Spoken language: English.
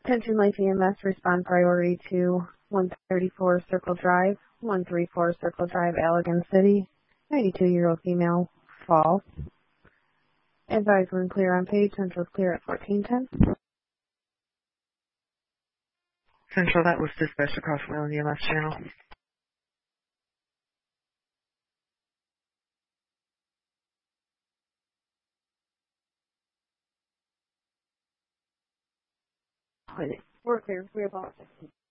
Attention Life EMS, respond priority to 134 Circle Drive, 134 Circle Drive, Allegan City, 92-year-old female, fall. Advise when clear on page, Central's clear at 1410. Central, that was dispatched across the EMS channel. We're clear. We have all